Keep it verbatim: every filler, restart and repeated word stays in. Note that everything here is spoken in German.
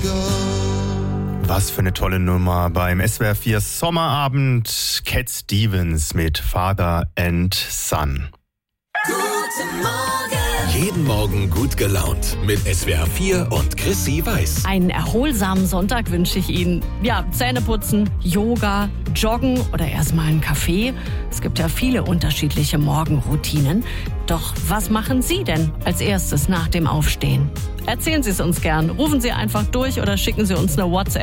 Was für eine tolle Nummer beim S W R vier Sommerabend. Cat Stevens mit Father and Son. Guten Morgen. Jeden Morgen gut gelaunt mit S W R vier und Chrissy Weiß. Einen erholsamen Sonntag wünsche ich Ihnen. Ja, Zähne putzen, Yoga, Joggen oder erstmal einen Kaffee. Es gibt ja viele unterschiedliche Morgenroutinen. Doch was machen Sie denn als erstes nach dem Aufstehen? Erzählen Sie es uns gern. Rufen Sie einfach durch oder schicken Sie uns eine WhatsApp.